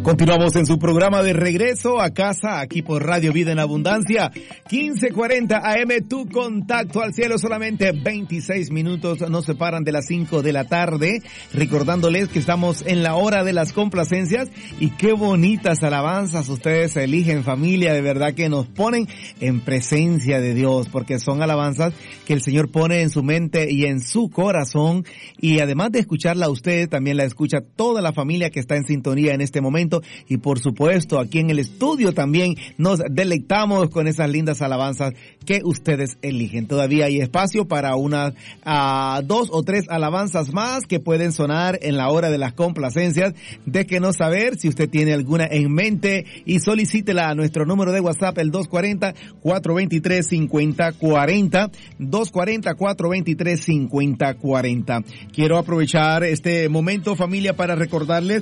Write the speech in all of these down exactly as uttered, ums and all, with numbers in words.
Continuamos en su programa de regreso a casa, aquí por Radio Vida en Abundancia, quince cuarenta A M, tu contacto al cielo. Solamente veintiséis minutos nos separan de las cinco de la tarde, recordándoles que estamos en la hora de las complacencias, y qué bonitas alabanzas ustedes eligen, familia, de verdad que nos ponen en presencia de Dios, porque son alabanzas que el Señor pone en su mente y en su corazón, y además de escucharla a usted, también la escucha toda la familia que está en sintonía en este momento. Y por supuesto, aquí en el estudio también nos deleitamos con esas lindas alabanzas que ustedes eligen. Todavía hay espacio para unas uh, dos o tres alabanzas más que pueden sonar en la hora de las complacencias. Déjenos saber si usted tiene alguna en mente y solicítela a nuestro número de WhatsApp, el dos cuarenta, cuatro veintitrés, cincuenta cuarenta, dos cuarenta, cuatro veintitrés, cincuenta cuarenta. Quiero aprovechar este momento, familia, para recordarles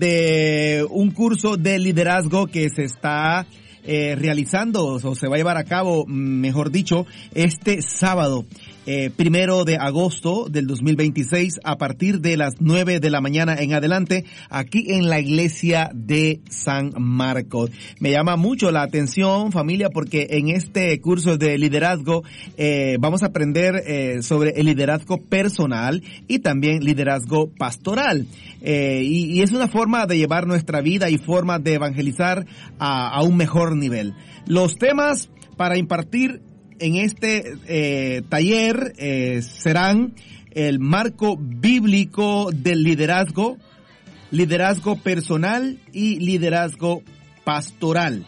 de un curso de liderazgo que se está eh, realizando o se va a llevar a cabo, mejor dicho, este sábado, eh, primero de agosto del dos mil veintiséis, a partir de las nueve de la mañana en adelante, aquí en la iglesia de San Marcos. Me llama mucho la atención, familia, porque en este curso de liderazgo eh, vamos a aprender eh, sobre el liderazgo personal y también liderazgo pastoral. Eh, y, y es una forma de llevar nuestra vida y forma de evangelizar a, a un mejor nivel. Los temas para impartir en este eh, taller eh, serán el marco bíblico del liderazgo, liderazgo personal y liderazgo pastoral.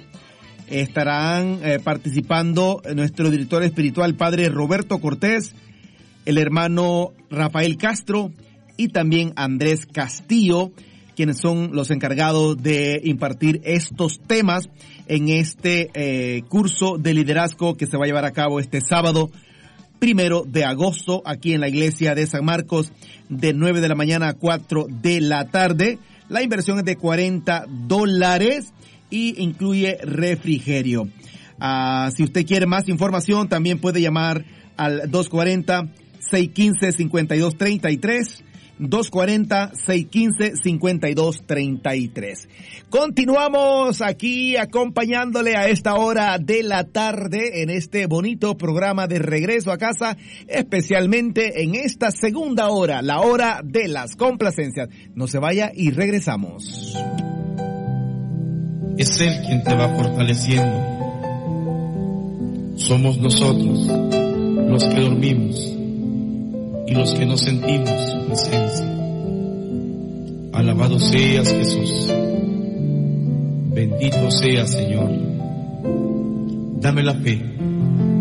Estarán eh, participando nuestro director espiritual, Padre Roberto Cortés, el hermano Rafael Castro y también Andrés Castillo, quienes son los encargados de impartir estos temas en este eh, curso de liderazgo que se va a llevar a cabo este sábado, primero de agosto, aquí en la iglesia de San Marcos, de nueve de la mañana a cuatro de la tarde. La inversión es de cuarenta dólares y incluye refrigerio. Uh, si usted quiere más información, también puede llamar al dos cuarenta, seis quince, cincuenta y dos treinta y tres, dos cuarenta, seis quince, cincuenta y dos treinta y tres. Continuamos aquí acompañándole a esta hora de la tarde en este bonito programa de regreso a casa, especialmente en esta segunda hora, la hora de las complacencias. No se vaya y regresamos. Es Él quien te va fortaleciendo. Somos nosotros los que dormimos y los que no sentimos su presencia. Alabado seas, Jesús. Bendito seas, Señor. Dame la fe